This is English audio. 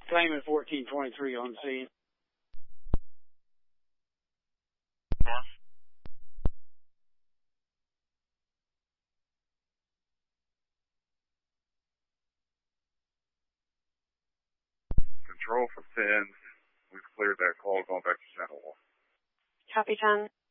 Claimant 1423 on scene. Control for 10. We've cleared that call, going back to Channel 1. Copy 10.